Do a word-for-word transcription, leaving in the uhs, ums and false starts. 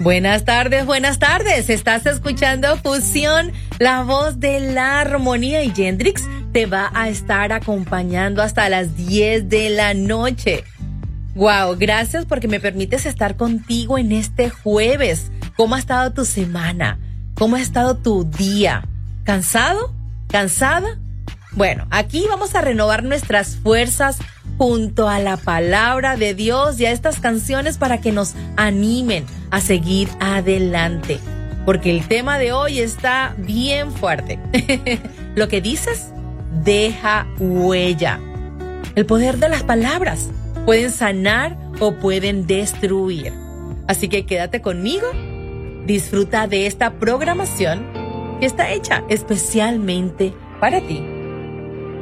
Buenas tardes, buenas tardes. Estás escuchando Fusión, la voz de la armonía, y Yendrix te va a estar acompañando hasta las diez de la noche. Wow, gracias porque me permites estar contigo en este jueves. ¿Cómo ha estado tu semana? ¿Cómo ha estado tu día? ¿Cansado? ¿Cansada? Bueno, aquí vamos a renovar nuestras fuerzas junto a la palabra de Dios y a estas canciones para que nos animen a seguir adelante. Porque el tema de hoy está bien fuerte. Lo que dices deja huella. El poder de las palabras pueden sanar o pueden destruir. Así que quédate conmigo, disfruta de esta programación que está hecha especialmente para ti.